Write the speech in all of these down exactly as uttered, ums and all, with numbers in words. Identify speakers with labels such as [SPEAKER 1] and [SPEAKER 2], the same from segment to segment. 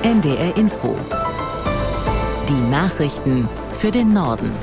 [SPEAKER 1] N D R Info. Die Nachrichten für den Norden.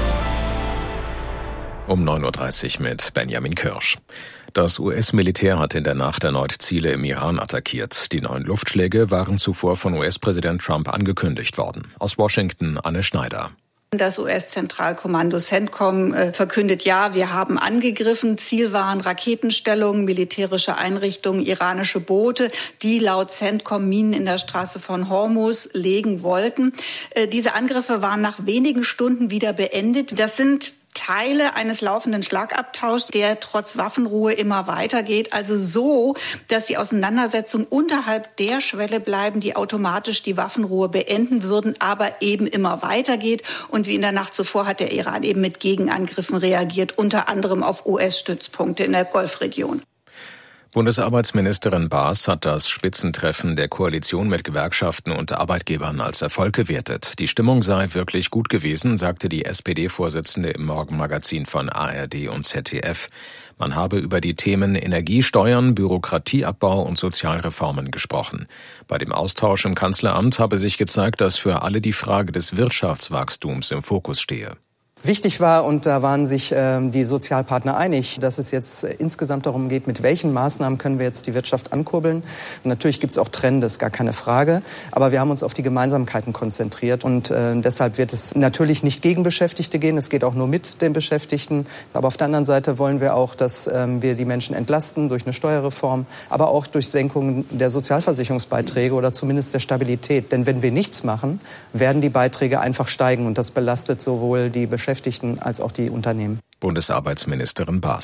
[SPEAKER 2] Um neun Uhr dreißig mit Benjamin Kirsch. Das U S-Militär hat in der Nacht erneut Ziele im Iran attackiert. Die neuen Luftschläge waren zuvor von U S-Präsident Trump angekündigt worden. Aus Washington Anne Schneider.
[SPEAKER 3] Das U S-Zentralkommando CENTCOM äh, verkündet, ja, wir haben angegriffen. Ziel waren Raketenstellungen, militärische Einrichtungen, iranische Boote, die laut CENTCOM Minen in der Straße von Hormuz legen wollten. Äh, diese Angriffe waren nach wenigen Stunden wieder beendet. Das sind Teile eines laufenden Schlagabtauschs, der trotz Waffenruhe immer weitergeht. Also so, dass die Auseinandersetzungen unterhalb der Schwelle bleiben, die automatisch die Waffenruhe beenden würden, aber eben immer weitergeht. Und wie in der Nacht zuvor hat der Iran eben mit Gegenangriffen reagiert, unter anderem auf U S-Stützpunkte in der Golfregion.
[SPEAKER 2] Bundesarbeitsministerin Baas hat das Spitzentreffen der Koalition mit Gewerkschaften und Arbeitgebern als Erfolg gewertet. Die Stimmung sei wirklich gut gewesen, sagte die S P D-Vorsitzende im Morgenmagazin von A R D und Z D F. Man habe über die Themen Energiesteuern, Bürokratieabbau und Sozialreformen gesprochen. Bei dem Austausch im Kanzleramt habe sich gezeigt, dass für alle die Frage des Wirtschaftswachstums im Fokus stehe.
[SPEAKER 4] Wichtig war, und da waren sich äh, die Sozialpartner einig, dass es jetzt äh, insgesamt darum geht, mit welchen Maßnahmen können wir jetzt die Wirtschaft ankurbeln. Und natürlich gibt es auch Trends, gar keine Frage. Aber wir haben uns auf die Gemeinsamkeiten konzentriert. Und äh, deshalb wird es natürlich nicht gegen Beschäftigte gehen. Es geht auch nur mit den Beschäftigten. Aber auf der anderen Seite wollen wir auch, dass äh, wir die Menschen entlasten durch eine Steuerreform, aber auch durch Senkungen der Sozialversicherungsbeiträge oder zumindest der Stabilität. Denn wenn wir nichts machen, werden die Beiträge einfach steigen. Und das belastet sowohl die Beschäftigten als auch die Unternehmen.
[SPEAKER 2] Bundesarbeitsministerin Baas.